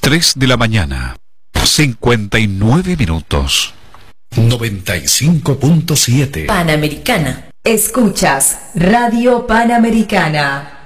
3 de la mañana, 59 minutos. 95.7 Panamericana. Escuchas Radio Panamericana.